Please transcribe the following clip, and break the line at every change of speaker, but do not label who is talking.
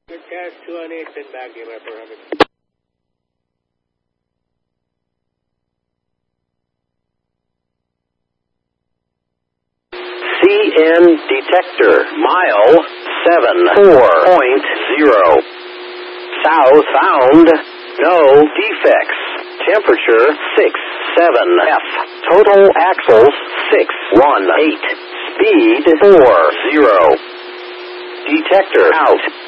Good cash 2 on 8, send back here, my parameter.
CN detector, mile 74.0. South found, no defects. Temperature 67F. Total axles 618. Speed 40. Detector out.